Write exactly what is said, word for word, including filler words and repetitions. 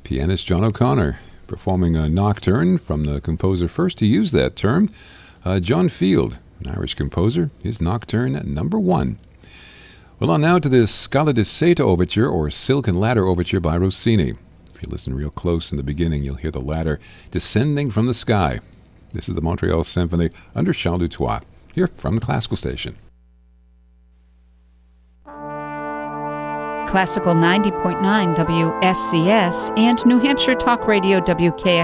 Pianist John O'Connor performing a nocturne from the composer first to use that term, uh, John Field, an Irish composer, his nocturne number one. Well, on now to the Scala di Seta Overture, or Silken Ladder Overture by Rossini. If you listen real close in the beginning, you'll hear the ladder descending from the sky. This is the Montreal Symphony under Charles Dutoit, here from the Classical Station. Classical ninety point nine W S C S and New Hampshire Talk Radio W K